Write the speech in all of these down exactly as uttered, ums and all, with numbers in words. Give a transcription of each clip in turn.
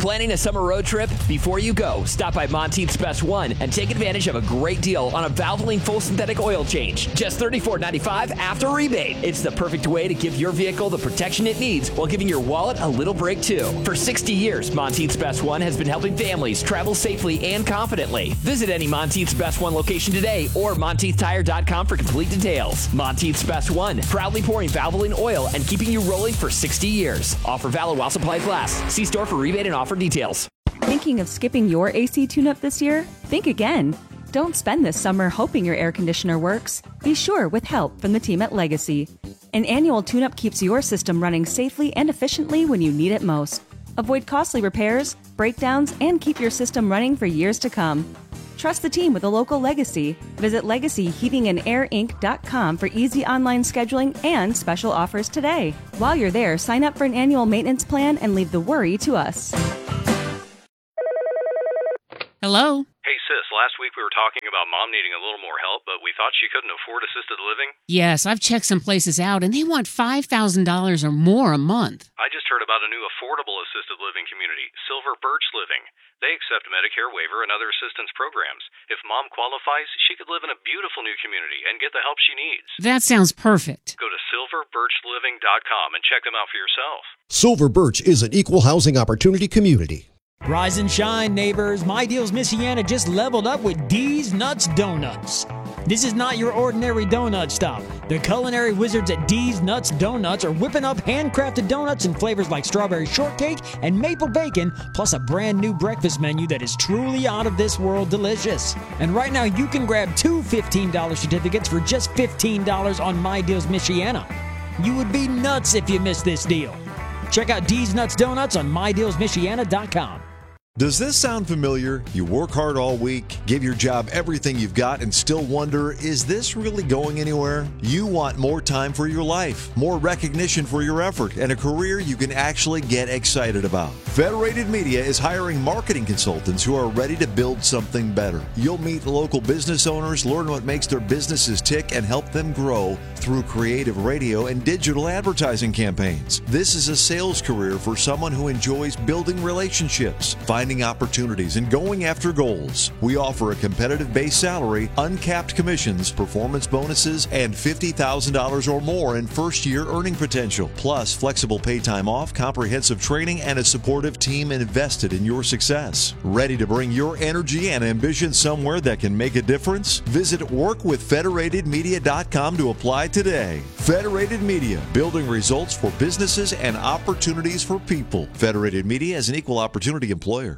Planning a summer road trip? Before you go, stop by Monteith's Best One and take advantage of a great deal on a Valvoline full synthetic oil change. Just thirty-four ninety-five after rebate. It's the perfect way to give your vehicle the protection it needs while giving your wallet a little break too. For sixty years, Monteith's Best One has been helping families travel safely and confidently. Visit any Monteith's Best One location today or Monteith Tire dot com for complete details. Monteith's Best One, proudly pouring Valvoline oil and keeping you rolling for sixty years. Offer valid while supplies last. See store for rebate and offer details. Thinking of skipping your A C tune-up this year? Think again. Don't spend this summer hoping your air conditioner works. Be sure with help from the team at Legacy. An annual tune-up keeps your system running safely and efficiently when you need it most. Avoid costly repairs, breakdowns, and keep your system running for years to come. Trust the team with a local Legacy. Visit legacy heating and air inc dot com for easy online scheduling and special offers today. While you're there, sign up for an annual maintenance plan and leave the worry to us. Hello? Hey, sis, last week we were talking about Mom needing a little more help, but we thought she couldn't afford assisted living. Yes, I've checked some places out, and they want five thousand dollars or more a month. I just heard about a new affordable assisted living community, Silver Birch Living. They accept Medicare waiver and other assistance programs. If Mom qualifies, she could live in a beautiful new community and get the help she needs. That sounds perfect. Go to silver birch living dot com and check them out for yourself. Silver Birch is an equal housing opportunity community. Rise and shine, neighbors. My Deals Michiana just leveled up with D's Nuts Donuts. This is not your ordinary donut stop. The culinary wizards at D's Nuts Donuts are whipping up handcrafted donuts in flavors like strawberry shortcake and maple bacon, plus a brand new breakfast menu that is truly out of this world delicious. And right now you can grab two fifteen dollars certificates for just fifteen dollars on My Deals Michiana. You would be nuts if you missed this deal. Check out D's Nuts Donuts on my deals michiana dot com. Does this sound familiar? You work hard all week, give your job everything you've got, and still wonder, is this really going anywhere? You want more time for your life, more recognition for your effort, and a career you can actually get excited about. Federated Media is hiring marketing consultants who are ready to build something better. You'll meet local business owners, learn what makes their businesses tick, and help them grow through creative radio and digital advertising campaigns. This is a sales career for someone who enjoys building relationships, finding opportunities, and going after goals. We offer a competitive base salary, uncapped commissions, performance bonuses, and fifty thousand dollars or more in first-year earning potential, plus flexible pay time off, comprehensive training, and a supportive team invested in your success. Ready to bring your energy and ambition somewhere that can make a difference? Visit work with federated media dot com to apply today. Federated Media, building results for businesses and opportunities for people. Federated Media is an equal opportunity employer.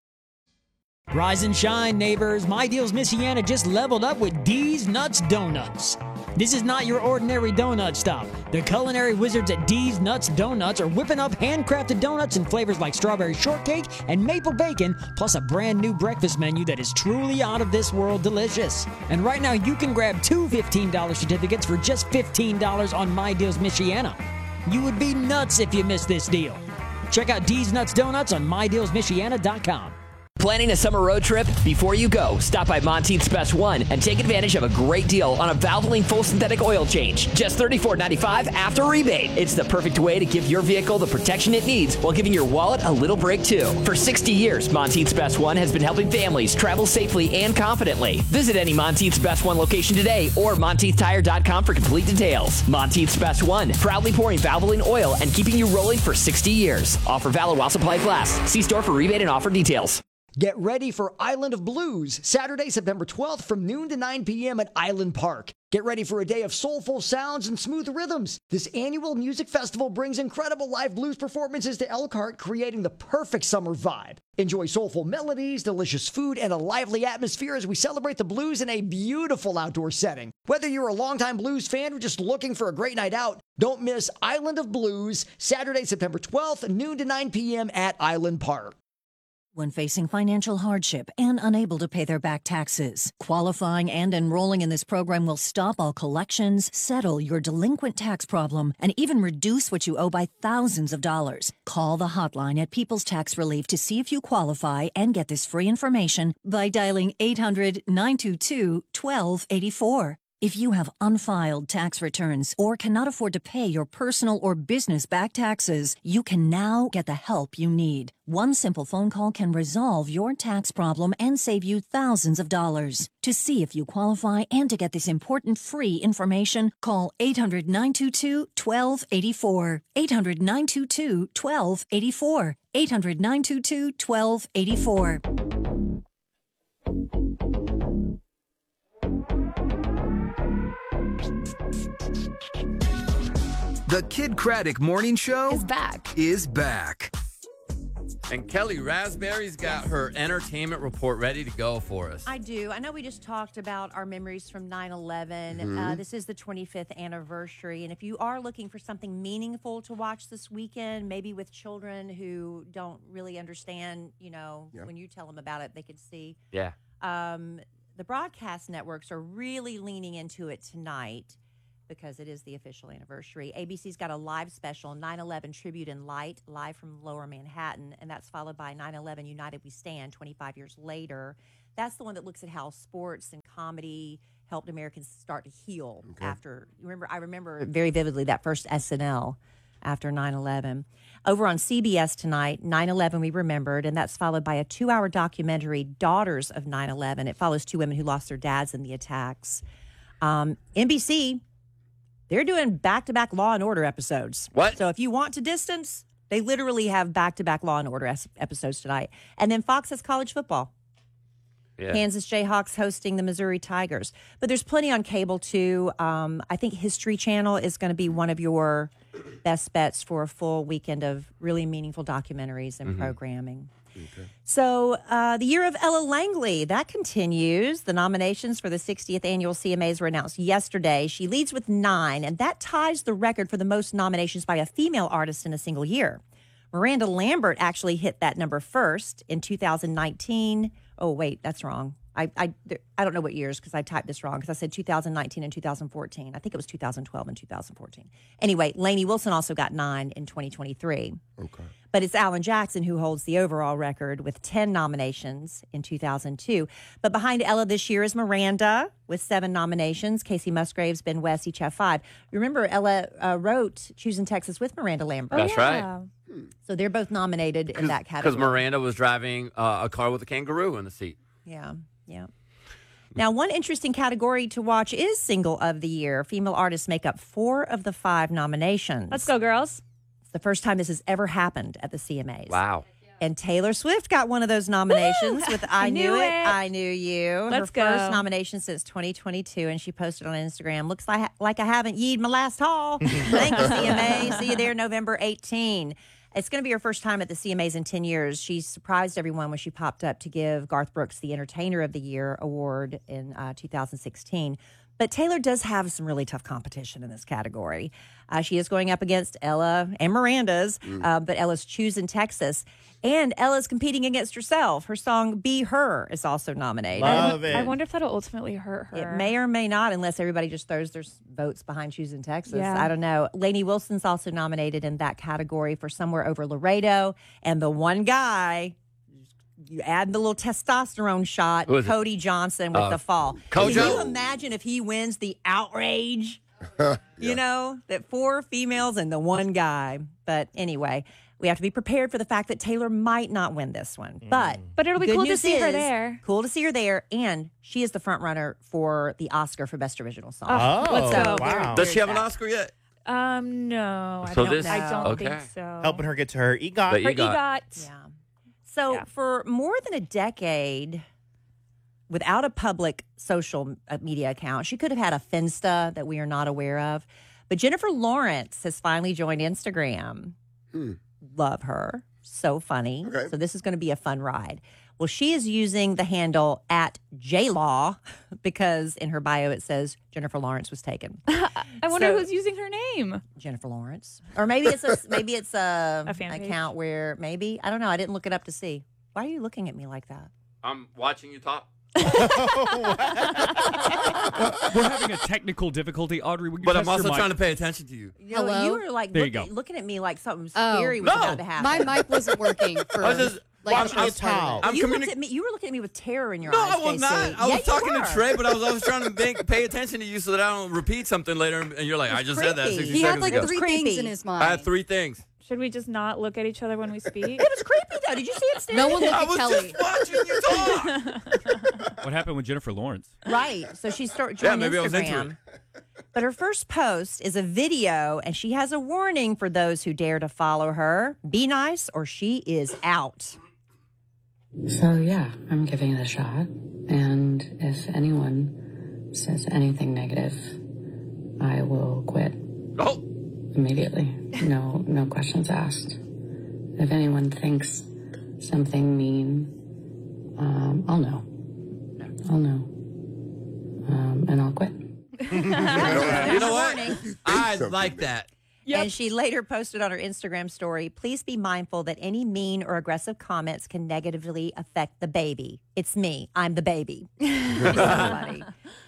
Rise and shine, neighbors. My Deals Michiana just leveled up with D's Nuts Donuts. This is not your ordinary donut stop. The culinary wizards at D's Nuts Donuts are whipping up handcrafted donuts in flavors like strawberry shortcake and maple bacon, plus a brand new breakfast menu that is truly out of this world delicious. And right now you can grab two fifteen dollars certificates for just fifteen dollars on My Deals Michiana. You would be nuts if you missed this deal. Check out D's Nuts Donuts on my deals michiana dot com. Planning a summer road trip? Before you go, stop by Monteith's Best One and take advantage of a great deal on a Valvoline full synthetic oil change. Just thirty-four ninety-five after rebate. It's the perfect way to give your vehicle the protection it needs while giving your wallet a little break too. For sixty years, Monteith's Best One has been helping families travel safely and confidently. Visit any Monteith's Best One location today or Monteith Tire dot com for complete details. Monteith's Best One, proudly pouring Valvoline oil and keeping you rolling for sixty years. Offer valid while supplies last. See store for rebate and offer details. Get ready for Island of Blues, Saturday, September twelfth from noon to nine p.m. at Island Park. Get ready for a day of soulful sounds and smooth rhythms. This annual music festival brings incredible live blues performances to Elkhart, creating the perfect summer vibe. Enjoy soulful melodies, delicious food, and a lively atmosphere as we celebrate the blues in a beautiful outdoor setting. Whether you're a longtime blues fan or just looking for a great night out, don't miss Island of Blues, Saturday, September twelfth, noon to nine p.m. at Island Park. When facing financial hardship and unable to pay their back taxes, qualifying and enrolling in this program will stop all collections, settle your delinquent tax problem, and even reduce what you owe by thousands of dollars. Call the hotline at People's Tax Relief to see if you qualify and get this free information by dialing eight hundred, nine two two, one two eight four. If you have unfiled tax returns or cannot afford to pay your personal or business back taxes, you can now get the help you need. One simple phone call can resolve your tax problem and save you thousands of dollars. To see if you qualify and to get this important free information, call eight hundred, nine two two, one two eight four. eight hundred, nine two two, one two eight four. eight hundred, nine two two, one two eight four. The Kid Craddock Morning Show is back. Is back. And Kelly Raspberry's got her entertainment report ready to go for us. I do. I know we just talked about our memories from nine eleven. Mm-hmm. Uh, this is the twenty-fifth anniversary. And if you are looking for something meaningful to watch this weekend, maybe with children who don't really understand, you know, yeah. when you tell them about it, they could see. Yeah. Um, the broadcast networks are really leaning into it tonight, because it is the official anniversary. A B C's got a live special, nine eleven Tribute in Light, live from Lower Manhattan, and that's followed by nine eleven United We Stand, twenty-five years later. That's the one that looks at how sports and comedy helped Americans start to heal okay. after. You remember? I remember very vividly that first S N L after nine eleven. Over on C B S tonight, nine eleven We Remembered, and that's followed by a two-hour documentary, Daughters of nine eleven. It follows two women who lost their dads in the attacks. Um, N B C... They're doing back-to-back Law and Order episodes. What? So if you want to distance, they literally have back-to-back Law and Order es- episodes tonight. And then Fox has college football. Yeah. Kansas Jayhawks hosting the Missouri Tigers. But there's plenty on cable, too. Um, I think History Channel is going to be one of your best bets for a full weekend of really meaningful documentaries and mm-hmm. programming. Okay. So uh, the year of Ella Langley, that continues. The nominations for the sixtieth annual C M As were announced yesterday. She leads with nine, and that ties the record for the most nominations by a female artist in a single year. Miranda Lambert actually hit that number first in two thousand nineteen. Oh, wait, that's wrong. I I, I don't know what years because I typed this wrong because I said two thousand nineteen and two thousand fourteen. I think it was two thousand twelve and two thousand fourteen. Anyway, Lainey Wilson also got nine in twenty twenty-three. Okay. But it's Alan Jackson who holds the overall record with ten nominations in two thousand two. But behind Ella this year is Miranda with seven nominations. Casey Musgraves, Ben West each have five. Remember, Ella uh, wrote Choosing Texas with Miranda Lambert. That's yeah. right. So they're both nominated in that category. Because Miranda was driving uh, a car with a kangaroo in the seat. Yeah, yeah. Now, one interesting category to watch is Single of the Year. Female artists make up four of the five nominations. Let's go, girls. It's the first time this has ever happened at the C M As. Wow. And Taylor Swift got one of those nominations Woo! with I, I Knew, knew it, it, I Knew You. Let's Her go. first nomination since twenty twenty-two, and she posted on Instagram, looks like, like I haven't yeed my last haul. Thank you, C M A. See you there November eighteenth. It's going to be her first time at the C M As in ten years. She surprised everyone when she popped up to give Garth Brooks the Entertainer of the Year award in uh, two thousand sixteen. But Taylor does have some really tough competition in this category. Uh, she is going up against Ella and Miranda's, mm. uh, but Ella's Choosing Texas. And Ella's competing against herself. Her song Be Her is also nominated. Love it. I wonder if that'll ultimately hurt her. It may or may not, unless everybody just throws their votes behind Choosing Texas. Yeah. I don't know. Lainey Wilson's also nominated in that category for Somewhere Over Laredo. And the one guy, you add the little testosterone shot, Cody Johnson with uh, The Fall. Can you imagine if he wins the outrage? yeah. You know, that four females and the one guy. But anyway, we have to be prepared for the fact that Taylor might not win this one. Mm. But but it'll be cool to see her there. Cool to see her there. And she is the front runner for the Oscar for Best Original Song. Oh, let's go. Wow. Does she have an Oscar yet? Um, no. So I don't, this, I don't okay. think so. Helping her get to her EGOT. The Her EGOT. EGOT. Yeah. So Yeah. for more than a decade, without a public social media account, she could have had a Finsta that we are not aware of. But Jennifer Lawrence has finally joined Instagram. Hmm. Love her. So funny. Okay. So this is going to be a fun ride. Well, she is using the handle at JLaw because in her bio it says Jennifer Lawrence was taken. I wonder So- who's using her name. Jennifer Lawrence, or maybe it's a maybe it's a, A fan page. account where maybe I don't know. I didn't look it up to see. Why are you looking at me like that? I'm watching you talk. We're having a technical difficulty, Audrey. Will you But I'm test your also mic? trying to pay attention to you. You know, Hello? you were like There you looking, go. looking at me like something Oh, scary was no. about to happen. My mic wasn't working for I was just Like, I'm, I'm, it's how. I'm you communi- looked at me. You were looking at me with terror in your No, eyes. I was J C. not. I Yeah, was you talking were. to Trey, but I was, I was trying to make, pay attention to you so that I don't repeat something later. And you're like, I just said that creepy. sixty He seconds had like ago. three creepy. things in his mind. I had three things. Should we just not look at each other when we speak? It was creepy though. Did you see him standing? No one looked I at was Kelly. just watching you talk. What happened with Jennifer Lawrence? Right. So she started Yeah, joining maybe I was into Instagram. But her first post is a video, and she has a warning for those who dare to follow her. Be nice, or she is out. So, yeah, I'm giving it a shot. And if anyone says anything negative, I will quit. Oh. Immediately. No, no questions asked. If anyone thinks something mean, um, I'll know. I'll know. Um, and I'll quit. You know what? I like that. Yep. And she later posted on her Instagram story, please be mindful that any mean or aggressive comments can negatively affect the baby. It's me. I'm the baby. So funny.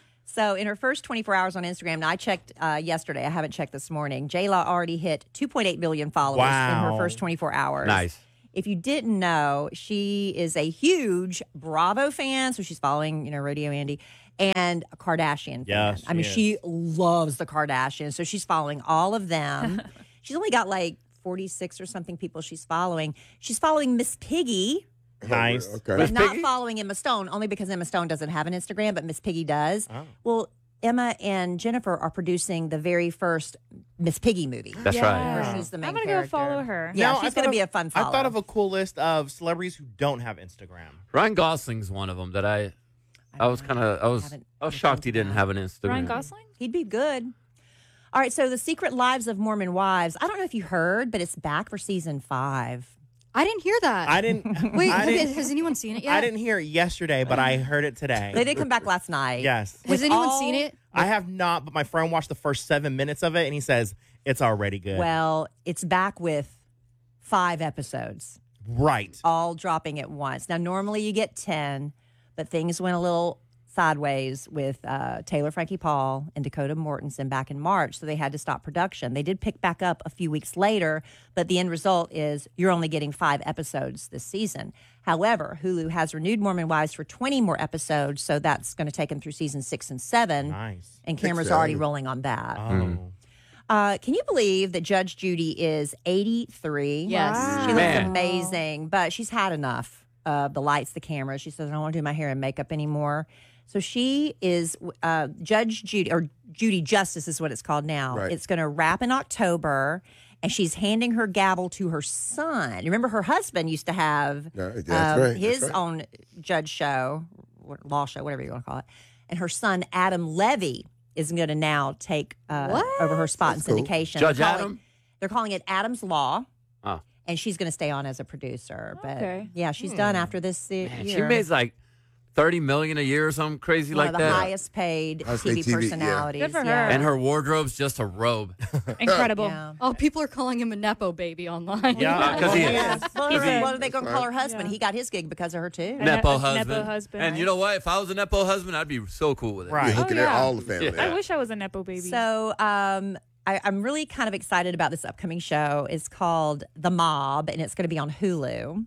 So in her first twenty-four hours on Instagram, and I checked uh, yesterday, I haven't checked this morning, J-Law already hit two point eight million followers in her Wow. first twenty-four hours. Nice. If you didn't know, she is a huge Bravo fan, so she's following, you know, Radio Andy, and a Kardashian fan. Yes, I mean, she is. she loves the Kardashians, so she's following all of them. She's only got like forty-six or something people she's following. She's following Miss Piggy, Nice. but Miss not Piggy? following Emma Stone, only because Emma Stone doesn't have an Instagram, but Miss Piggy does. Oh. Well, Emma and Jennifer are producing the very first Miss Piggy movie. That's right. Where she's the main I'm gonna character. go follow her. Yeah, No, I she's thought going to of- be a fun follow. I thought of a cool list of celebrities who don't have Instagram. Ryan Gosling's one of them that I, I was kind of, I was, I was shocked he didn't have an Instagram. Ryan Gosling? He'd be good. All right, so The Secret Lives of Mormon Wives. I don't know if you heard, but it's back for season five. I didn't hear that. I didn't. Wait, I have- didn't, has anyone seen it yet? I didn't hear it yesterday, but I heard it today. They did come back last night. Yes. Has anyone seen it? I have not, but my friend watched the first seven minutes of it, and he says it's already good. Well, it's back with five episodes, right. all dropping at once. Now, normally you get ten, but things went a little sideways with uh, Taylor Frankie Paul and Dakota Mortensen back in March, so they had to stop production. They did pick back up a few weeks later, but the end result is you're only getting five episodes this season. However, Hulu has renewed Mormon Wives for twenty more episodes, so that's going to take them through season six and seven. Nice. And cameras are already rolling on that. Oh. Uh, can you believe that Judge Judy is eighty-three? Yes. She looks Man. amazing, but she's had enough of the lights, the cameras. She says, I don't want to do my hair and makeup anymore. So she is uh, Judge Judy, or Judy Justice is what it's called now. Right. It's going to wrap in October, and she's handing her gavel to her son. You remember her husband used to have Yeah, that's um, right, that's his right. own judge show, what- law show, whatever you want to call it. And her son, Adam Levy, is going to now take uh, over her spot That's in cool. syndication. Judge They're calling- Adam? They're calling it Adam's Law. Oh. And she's going to stay on as a producer. But Okay. yeah, she's done after this uh, Man, year. she made like thirty million a year or something crazy one like of the that. highest paid Highest T V paid T V, yeah. personalities. Good for her. yeah. And her wardrobe's just a robe. Incredible. Yeah. Oh, people are calling him a Nepo baby online. Yeah. Because he is. Yeah. Well, Because he- what are they going to call her husband? Yeah. He got his gig because of her too. A Nepo ne- husband. Nepo husband, And you know what? If I was a Nepo husband, I'd be so cool with it. Right. You're hooking Oh, at yeah. all the family. Yeah. I wish I was a Nepo baby. So um, I, I'm really kind of excited about this upcoming show. It's called The Mob, and it's going to be on Hulu.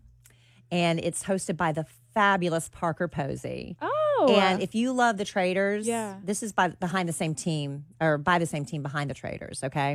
And it's hosted by the fabulous Parker Posey. oh. And if you love The Traitors, Yeah. this is by behind the same team, or by the same team behind The Traitors, okay?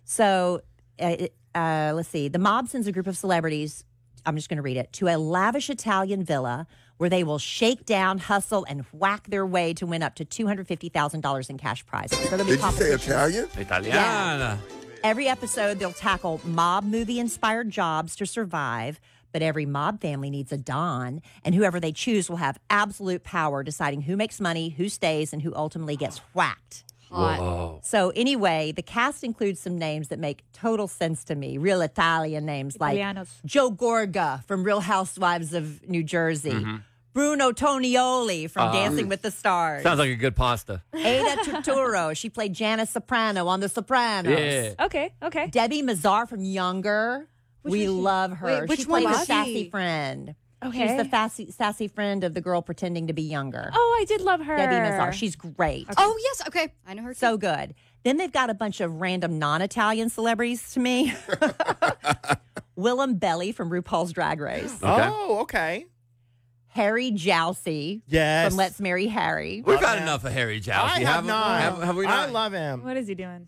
So uh, it- uh, let's see. The Mob sends a group of celebrities, I'm just going to read it, to a lavish Italian villa where they will shake down, hustle, and whack their way to win up to two hundred fifty thousand dollars in cash prizes. So there'll be Did you say competitions. Italian? Italiana. Every episode, they'll tackle mob movie-inspired jobs to survive, but every mob family needs a Don, and whoever they choose will have absolute power deciding who makes money, who stays, and who ultimately gets whacked. Whoa. So anyway, the cast includes some names that make total sense to me, real Italian names like Italianos. Joe Gorga from Real Housewives of New Jersey, Mm-hmm. Bruno Tonioli from Uh, Dancing with the Stars, Sounds like a good pasta. Ada Turturro, she played Janice Soprano on The Sopranos. Yeah. Okay, okay. Debbie Mazar from Younger. Which we was she? love her. Wait, which she played one the was sassy she? friend. Okay. She's the sassy, sassy friend of the girl pretending to be younger. Oh, I did love her. Debbie Mazar. She's great. Oh, yes. Okay. I know her. So too. good. Then they've got a bunch of random non-Italian celebrities to me. Willem Belly from RuPaul's Drag Race. Oh, okay. Harry Jousey Yes. from Let's Marry Harry. We've had enough of Harry Jousey. I have not. Have, have we I not? love him. What is he doing?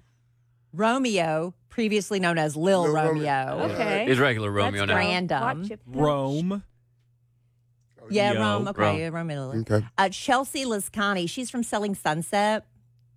Romeo, previously known as Lil, Lil Romeo. Romeo. Okay. He's regular Romeo That's now. random. Watch it. Rome. Yeah, Yo. Rome. Okay, Rome. Okay. Uh, Chelsea Lascani. She's from Selling Sunset.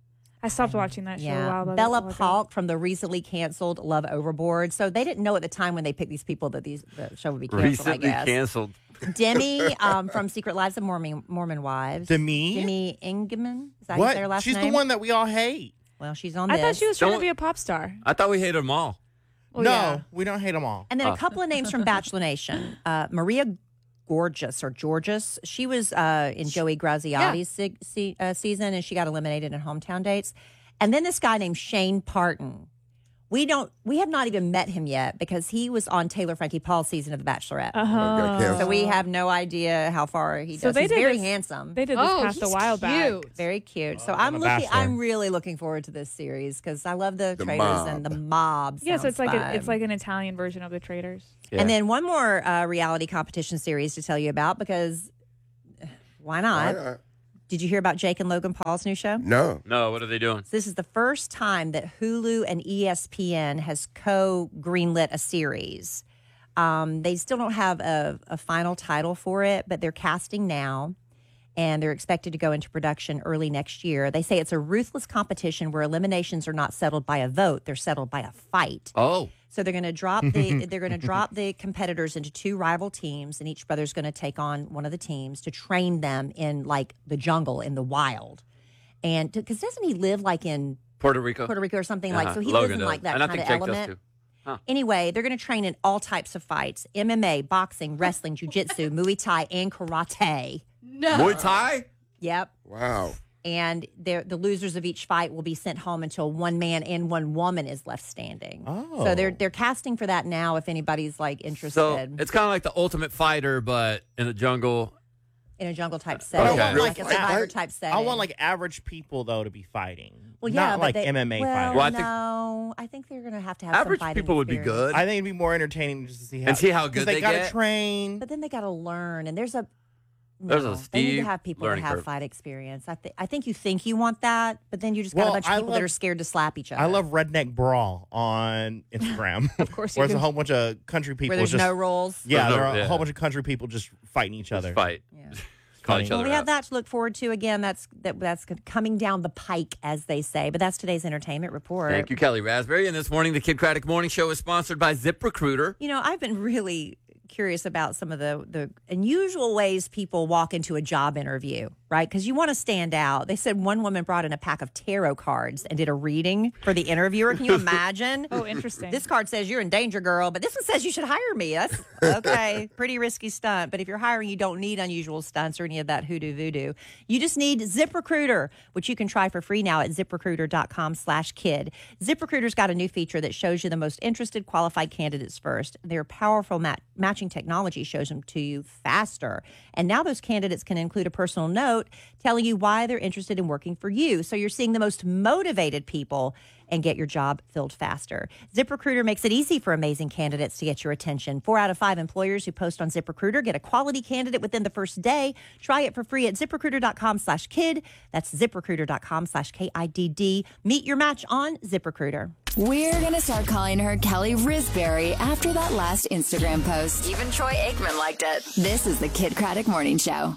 I stopped watching that show a while ago. Bella Polk from the recently canceled Love Overboard. So they didn't know at the time when they picked these people that these the show would be canceled. Recently I guess. canceled. Demi um, from Secret Lives of Mormon Mormon Wives. Demi? Demi Ingeman. Is that how you What? say her last She's name? the one that we all hate. Well, she's on I this. thought she was trying Don't- to be a pop star. I thought we hated them all. Well, no, yeah. we don't hate them all. And then Oh. a couple of names from Bachelor Nation. Uh, Maria Gorgeous or Georges. She was uh, in Joey Graziati's se- se- uh, season, and she got eliminated in Hometown Dates. And then this guy named Shane Parton. We don't. We have not even met him yet because he was on Taylor Frankie Paul's season of The Bachelorette. Uh-huh. So we have no idea how far he does. So they He's did very this- handsome. They did this Oh, past a he's while back. cute. Very cute. So Oh, I'm The looking. Bachelor. I'm really looking forward to this series because I love the, The trailers mob. and the mob. Yeah, so it's like sounds a, it's fun. like an Italian version of The Traitors. Yeah. And then one more uh, reality competition series to tell you about because uh, why not? Why not? Did you hear about Jake and Logan Paul's new show? No. No, what are they doing? So this is the first time that Hulu and E S P N has co-greenlit a series. Um, they still don't have a, a final title for it, but they're casting now, and they're expected to go into production early next year. They say it's a ruthless competition where eliminations are not settled by a vote; they're settled by a fight. Oh. So they're going to drop the they're going to drop the competitors into two rival teams, and each brother's going to take on one of the teams to train them in like the jungle in the wild. And because doesn't he live like in Puerto Rico. Puerto Rico or something Uh-huh. like so he Logan lives in does. like that And I kind of think Jake does element. too. Huh. Anyway, they're going to train in all types of fights: M M A, boxing, wrestling, jiu-jitsu, Muay Thai, and karate. No. Muay Thai? Yep. Wow. And they're- the losers of each fight will be sent home until one man and one woman is left standing. Oh. So they're they're casting for that now. If anybody's like interested So it's kind of like the Ultimate Fighter, but in the jungle. in a jungle type But setting, I want like a like survivor a- type setting. I want like average people though to be fighting. well, yeah, not but like they, M M A well, fighters. Well, I think- no, I think they're going to have to have Average some fighting people would be experience. good. I think it'd be more entertaining just to see how And see how 'cause good they, they gotta get. train. But then they got to learn, and there's a There's a no, they need to steep have people that learning have curve. fight experience. I think I think you think you want that, but then you just got Well, a bunch of I people that love- are scared to slap each other. I love Redneck Brawl on Instagram. Of course you Where there's do. a whole bunch of country people where there's just no rules. Yeah, There's no- there are a yeah. whole bunch of country people just fighting each other. Fight. Call each Well, other we have out. that to look forward to. Again, that's that, that's coming down the pike, as they say. But that's today's entertainment report. Thank you, Kelly Raspberry. And this morning, the Kid Craddock Morning Show is sponsored by ZipRecruiter. You know, I've been really curious about some of the the unusual ways people walk into a job interview, right? Because you want to stand out. They said one woman brought in a pack of tarot cards and did a reading for the interviewer. Can you imagine? Oh, interesting. This card says you're in danger, girl, but this one says you should hire me. That's okay. Pretty risky stunt. But if you're hiring, you don't need unusual stunts or any of that hoodoo voodoo. You just need ZipRecruiter, which you can try for free now at ZipRecruiter.com slash kid. ZipRecruiter's got a new feature that shows you the most interested qualified candidates first. Their powerful mat- matching technology shows them to you faster. And now those candidates can include a personal note telling you why they're interested in working for you. So you're seeing the most motivated people and get your job filled faster. ZipRecruiter makes it easy for amazing candidates to get your attention. Four out of five employers who post on ZipRecruiter get a quality candidate within the first day. Try it for free at ZipRecruiter.com slash kid. That's ZipRecruiter.com slash K I D D. Meet your match on ZipRecruiter. We're going to start calling her Kelly Risberry after that last Instagram post. Even Troy Aikman liked it. This is the Kid Craddock Morning Show.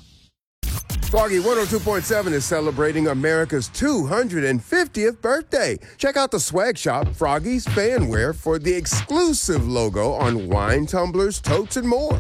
Froggy one oh two point seven is celebrating America's two hundred fiftieth birthday. Check out the swag shop, Froggy's Fanwear, for the exclusive logo on wine, tumblers, totes, and more.